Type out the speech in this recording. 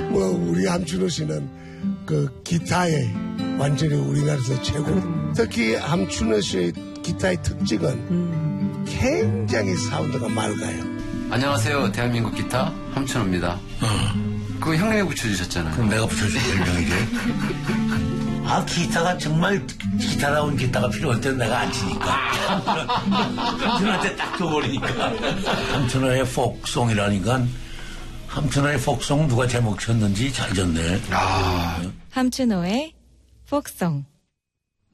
뭐 우리 함춘호 씨는 그 기타에 완전히 우리나라에서 최고. 특히 함춘호 씨의 기타의 특징은 굉장히 사운드가 맑아요. 안녕하세요. 대한민국 기타 함춘호입니다. 그거 형님이 붙여주셨잖아요. 그럼 내가 붙여준 별명이지. 아, 기타가 정말 기타다운 기타가 필요할 때는 내가 안 치니까. 함춘호한테 딱 줘버리니까. 함춘호의 폭송이라니까. 함춘호의 폭송 누가 제목 쳤는지 잘 졌네. 함춘호의 폭송.